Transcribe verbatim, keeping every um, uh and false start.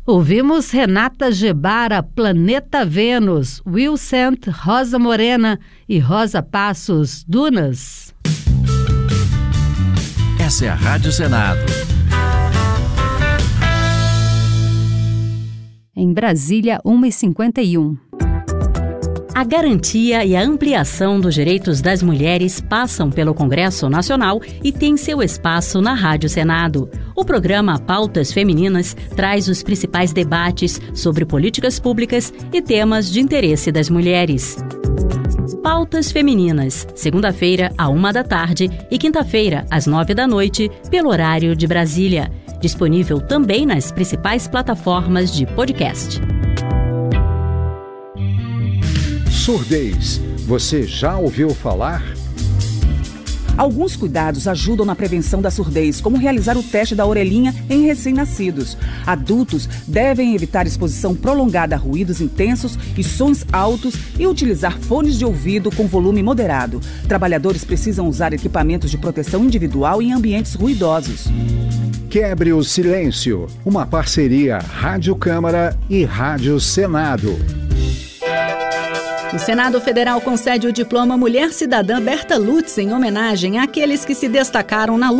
Ouvimos Renata Gebara, Planeta Vênus, Will Sant, Rosa Morena e Rosa Passos, Dunas. Essa é a Rádio Senado. Em Brasília, uma e cinquenta e um. A garantia e a ampliação dos direitos das mulheres passam pelo Congresso Nacional e tem seu espaço na Rádio Senado. O programa Pautas Femininas traz os principais debates sobre políticas públicas e temas de interesse das mulheres. Pautas Femininas, segunda-feira, à uma da tarde e quinta-feira, às nove da noite, pelo horário de Brasília. Disponível também nas principais plataformas de podcast. Surdez. Você já ouviu falar? Alguns cuidados ajudam na prevenção da surdez, como realizar o teste da orelhinha em recém-nascidos. Adultos devem evitar exposição prolongada a ruídos intensos e sons altos e utilizar fones de ouvido com volume moderado. Trabalhadores precisam usar equipamentos de proteção individual em ambientes ruidosos. Quebre o silêncio. Uma parceria Rádio Câmara e Rádio Senado. O Senado Federal concede o diploma Mulher Cidadã Berta Lutz em homenagem àqueles que se destacaram na luta